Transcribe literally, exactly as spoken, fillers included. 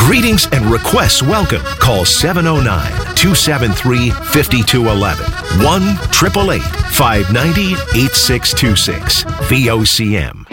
Greetings and requests welcome. Call seven oh nine, two seven three, five two one one. one eight eight eight, five nine zero, eight six two six. V O C M.